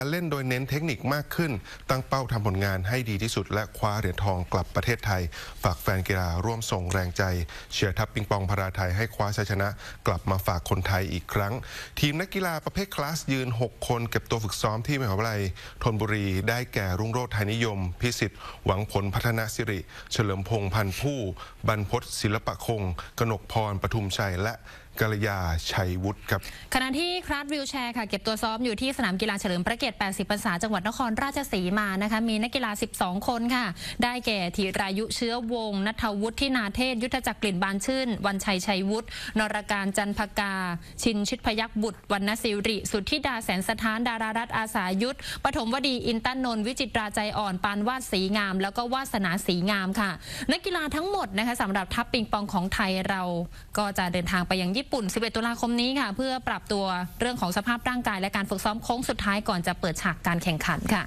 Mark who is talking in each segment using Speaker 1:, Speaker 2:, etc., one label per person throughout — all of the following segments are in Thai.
Speaker 1: เล่นโดยเน้นเทคนิคมากขึ้นตั้งเป้าทำผลงานให้ดีที่สุดและคว้าเหรียญทองกลับประเทศไทยฝากแฟนกีฬาร่วมส่งแรงใจเชียร์ทัพปิงปองพาราไทยให้คว้าชัยชนะกลับมาฝากคนไทยอีกครั้งทีมนักกีฬาประเภทคลาสยืน6คนเก็บตัวฝึกซ้อมที่มหาวิทยาลัยธนบุรีได้แก่รุ่งโรจน์ไทยนิยมพิสิทธิ์หวังผลพัฒนาสิริเฉลิมพงษ์พันธุ์ผู้บรรพตศิลปะคงกนกพรปทุมชัยและกัลยาชัยวุฒิครับ
Speaker 2: ขณะที่คลาสวิวแชร์ค่ะเก็บตัวซ้อมอยู่ที่สนามกีฬาเฉลิมพระเกียรติ80 พรรษาจังหวัดนครราชสีมานะคะมีนักกีฬา12คนค่ะได้แก่ธีรายุเชื้อวงศ์ณัฐวุฒิที่นาเทศยุทธจักรกลิ่นบานชื่นวันชัยชัยวุฒินรการจันพกาชินชิดพยัคฆ์บุตรวรรณศิริสุทธิดาแสนสถานดารารัตน์อาสายุทธปฐมวดีอินตันนนท์วิจิตราใจอ่อนปานวาดศรีงามแล้วก็วาสนาศรีงามค่ะนักกีฬาทั้งหมดนะคะสำหรับทัพปิงปองของไทยเราก็จะเดินทางไปยังญี่ปุ่น11 ตุลาคมนี้ค่ะเพื่อปรับตัวเรื่องของสภาพร่างกายและการฝึกซ้อมโค้งสุดท้ายก่อนจะเปิดฉากการแข่งขันค่ะ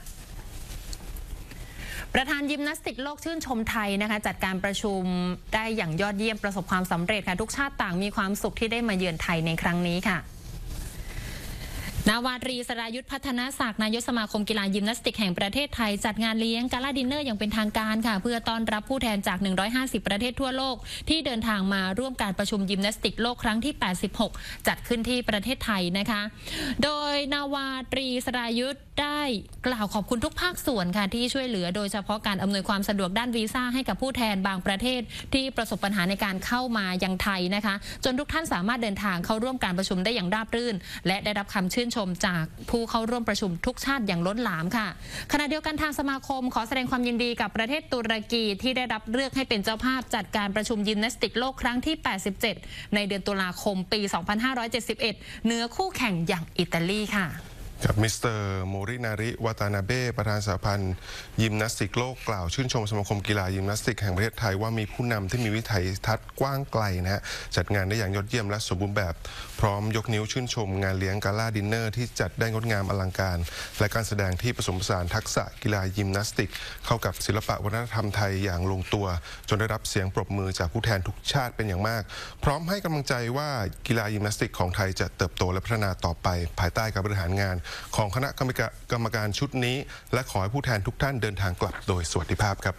Speaker 2: ประธานยิมนาสติกโลกชื่นชมไทยนะคะจัดการประชุมได้อย่างยอดเยี่ยมประสบความสำเร็จค่ะทุกชาติต่างมีความสุขที่ได้มาเยือนไทยในครั้งนี้ค่ะนาวาตรีสรายุทธพัฒนาศักดิ์นายกสมาคมกีฬายิมนาสติกแห่งประเทศไทยจัดงานเลี้ยงกาลาดินเนอร์อย่างเป็นทางการค่ะเพื่อต้อนรับผู้แทนจาก150ประเทศทั่วโลกที่เดินทางมาร่วมการประชุมยิมนาสติกโลกครั้งที่86จัดขึ้นที่ประเทศไทยนะคะโดยนาวาตรีสรายุทธได้กล่าวขอบคุณทุกภาคส่วนค่ะที่ช่วยเหลือโดยเฉพาะการอำนวยความสะดวกด้านวีซ่าให้กับผู้แทนบางประเทศที่ประสบปัญหาในการเข้ามายังไทยนะคะจนทุกท่านสามารถเดินทางเข้าร่วมการประชุมได้อย่างราบรื่นและได้รับคำชื่นชมจากผู้เข้าร่วมประชุมทุกชาติอย่างล้นหลามค่ะขณะเดียวกันทางสมาคมขอแสดงความยินดีกับประเทศตุรกีที่ได้รับเลือกให้เป็นเจ้าภาพจัดการประชุมยิมนาสติกโลกครั้งที่87ในเดือนตุลาคมปี2571เหนือคู่แข่งอย่างอิตาลีค่ะ
Speaker 1: กับมิสเตอร์โมรินาริวาตานาเบ้ประธานสหพันธ์ยิมนาสติกโลกกล่าวชื่นชมสมาคมกีฬายิมนาสติกแห่งประเทศไทยว่ามีผู้นำที่มีวิสัยทัศน์กว้างไกลนะฮะจัดงานได้อย่างยอดเยี่ยมและสมบูรณ์แบบพร้อมยกนิ้วชื่นชมงานเลี้ยงกาลาดินเนอร์ที่จัดได้งดงามอลังการและการแสดงที่ผสมผสานทักษะกีฬายิมนาสติกเข้ากับศิลปะวัฒนธรรมไทยอย่างลงตัวจนได้รับเสียงปรบมือจากผู้แทนทุกชาติเป็นอย่างมากพร้อมให้กำลังใจว่ากีฬายิมนาสติกของไทยจะเติบโตและพัฒนาต่อไปภายใต้การบริหารงานของคณะกรรมการชุดนี้และขอให้ผู้แทนทุกท่านเดินทางกลับโดยสวัสดิภาพครับ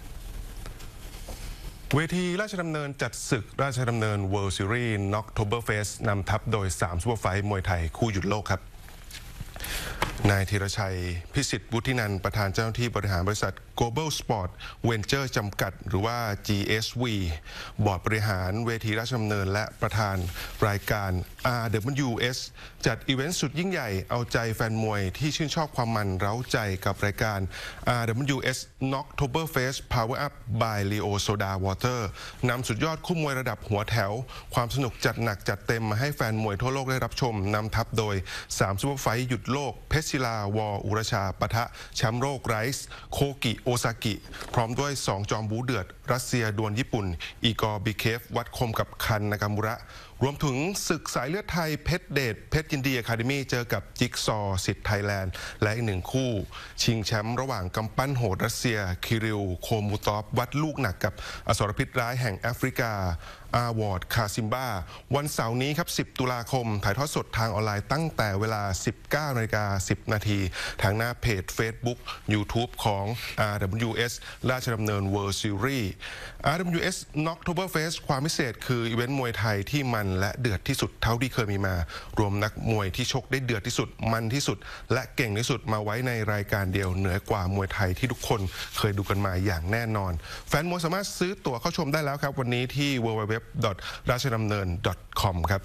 Speaker 1: เวทีราชดำเนินจัดศึกราชดำเนิน World Series Knocktoberfest นำทัพโดย3ซูเปอร์ไฟท์มวยไทยคู่หยุดโลกครับนายธีรชัยพิสิทธิ์วุฒินันท์ประธานเจ้าหน้าที่บริหารบริษัท Global Sport Venture จำกัดหรือว่า GSV บอร์ดบริหารเวทีราชดำเนินและประธานรายการ RWS จัดอีเวนต์สุดยิ่งใหญ่เอาใจแฟนมวยที่ชื่นชอบความมันเร้าใจกับรายการ RWS Knocktoberfest Power Up by Leo Soda Water นำสุดยอดคู่มวยระดับหัวแถวความสนุกจัดหนักจัดเต็มมาให้แฟนมวยทั่วโลกได้รับชมนำทัพโดย3ซูเปอร์ไฟท์หยุดโลกเพชรศิลาวออุรชาปะทะแชมป์โลกไรซ์โคกิโอซากิพร้อมด้วย2จอมบูเดือดรัสเซียดวลญี่ปุ่นอีกอร์บิเคฟวัดคมกับคันนากามุระรวมถึงศึกสายเลือดไทยเพชรเดชเพชรยินดีอะคาเดมี่เจอกับจิ๊กซอสิทธิ์ไทยแลนด์และอีก1คู่ชิงแชมป์ระหว่างกำปั้นโหดรัสเซียคิริลโคมูตอฟวัดลูกหนักกับอสรพิษร้ายแห่งแอฟริกาอาวอร์ดคาซิมบ้าวันเสาร์นี้ครับ10 ตุลาคมถ่ายทอดสดทางออนไลน์ตั้งแต่เวลา 19:10 นาทีทางหน้าเพจ Facebook YouTube ของ RWS ราชดำเนิน World Series RWS Knocktoberfest ความพิเศษคืออีเวนต์มวยไทยที่มันและเดือดที่สุดเท่าที่เคยมีมารวมนักมวยที่ชกได้เดือดที่สุดมันที่สุดและเก่งที่สุดมาไว้ในรายการเดียวเหนือกว่ามวยไทยที่ทุกคนเคยดูกันมาอย่างแน่นอนแฟนมวยสามารถซื้อตั๋วเข้าชมได้แล้วครับวันนี้ที่ www.rachadamneun.com ครับ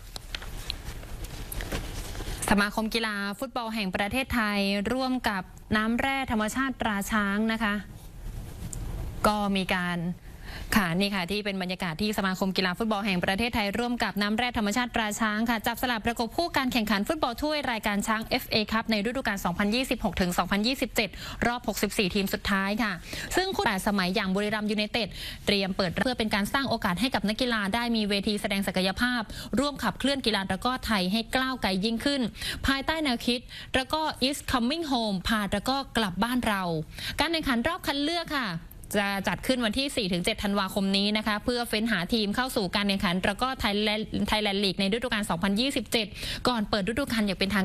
Speaker 2: สมาคมกีฬาฟุตบอลแห่งประเทศไทยร่วมกับน้ำแร่ธรรมชาติตราช้างนะคะก็มีการค่ะนี่ค่ะที่เป็นบรรยากาศที่สมาคมกีฬาฟุตบอลแห่งประเทศไทยร่วมกับน้ำแร่ธรรมชาติตราช้างค่ะจับสลากประกบคู่การแข่งขันฟุตบอลถ้วยรายการช้าง FA คัพในฤดูกาล 2026-2027 รอบ 64 ทีมสุดท้ายค่ะซึ่งคู่8สมัยอย่างบุรีรัมย์ยูไนเต็ดเตรียมเปิดเพื่อเป็นการสร้างโอกาสให้กับนักกีฬาได้มีเวทีแสดงศักยภาพร่วมขับเคลื่อนกีฬาตะกร้อไทยให้ก้าวไกลยิ่งขึ้นภายใต้แนวคิดตะกร้อ is coming home พาตะกร้อกลับบ้านเราการแข่งขันรอบคัดเลือกค่ะ จะจัดขึ้นวันที่ 4-7 ธันวาคมนี้นะคะเพื่อเฟ้นหาทีมเข้าสู่การแข่งขันตะกร้อไทยแลนด์ลีกในฤดูกาล 2027 ก่อนเปิดฤดูกาลอย่างเป็นทาง